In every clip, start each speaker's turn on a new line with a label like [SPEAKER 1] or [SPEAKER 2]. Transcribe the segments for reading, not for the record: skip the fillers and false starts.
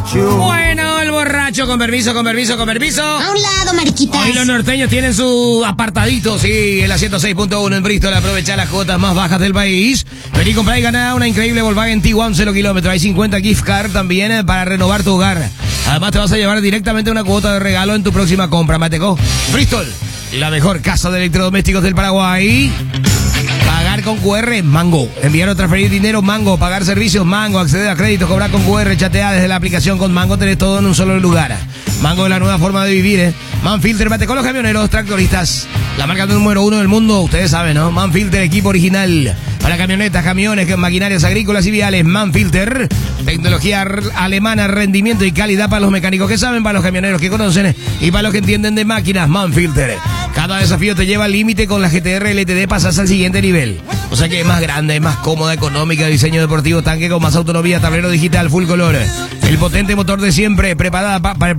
[SPEAKER 1] borracho.
[SPEAKER 2] Bueno, el borracho, con permiso.
[SPEAKER 3] A un lado, mariquitas.
[SPEAKER 2] Hoy los norteños tienen su apartadito, sí, en la 106.1 en Bristol. Aprovecha las cuotas más bajas del país. Vení, comprá y ganá una increíble Volkswagen Tiguan 0 kilómetros. Hay 50 gift card también para renovar tu hogar. Además te vas a llevar directamente una cuota de regalo en tu próxima compra, Mateco. Bristol, la mejor casa de electrodomésticos del Paraguay. Pagar con QR, Mango. Enviar o transferir dinero, Mango. Pagar servicios, Mango. Acceder a créditos, cobrar con QR. Chatear desde la aplicación con Mango. Tenés todo en un solo lugar. Mango es la nueva forma de vivir, ¿eh? Manfilter, mate con los camioneros, tractoristas. La marca número 1 del mundo, ustedes saben, ¿no? Manfilter, equipo original. Para camionetas, camiones, maquinarias agrícolas y viales. Manfilter. Tecnología alemana, rendimiento y calidad para los mecánicos que saben, para los camioneros que conocen y para los que entienden de máquinas. Manfilter. Cada desafío te lleva al límite. Con la GTR LTD pasas al siguiente nivel. O sea que es más grande, es más cómoda, económica, diseño deportivo, tanque con más autonomía, tablero digital, full color. El potente motor de siempre, preparada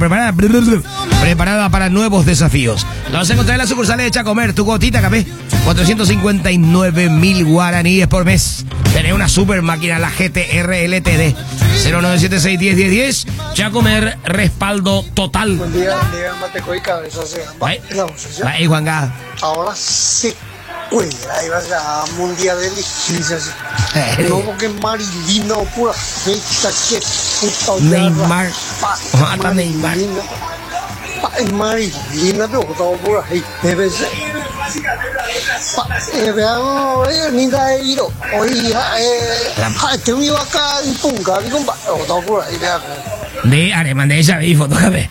[SPEAKER 2] para nuevos desafíos. La vas a encontrar en las sucursales de Chacomer, tu gotita, café. 459.000 guaraníes por mes. Tenés una super máquina, la GTR LTD. 0976-101010. Chacomer, respaldo total.
[SPEAKER 1] Buen día, Mateco y Cabeza.
[SPEAKER 2] Ahí, Juan Gá.
[SPEAKER 1] Ahora sí. Uy, ahí va a mundial de licencias. No, porque Marilina, pura fecha que puta.
[SPEAKER 2] Neymar. Mata Neymar.
[SPEAKER 1] Marilina, pero pura fecha. Debe ser. Veamos, ni da hilo. Hoy, tengo mi vaca y punga, y con pura fecha.
[SPEAKER 2] De Alemán de esa foto, café.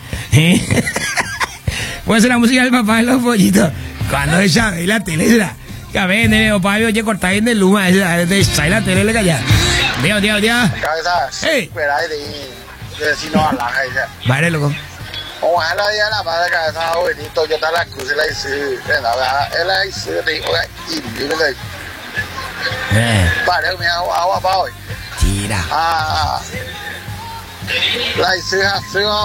[SPEAKER 2] Puede ser la música del papá de los pollitos. Cuando ella ve la tele, café, nene, papá, oye, corta bien de luma, está la tele, le calla. Dios.
[SPEAKER 4] Cabezas.
[SPEAKER 2] Hey.
[SPEAKER 4] Espera de si no habla,
[SPEAKER 2] Vale, loco.
[SPEAKER 4] Ojalá ya la madre cabeza, bonito, yo te la cruce la hice, la hice, y le vale, me hago agua para hoy.
[SPEAKER 2] Tira.
[SPEAKER 4] La hice,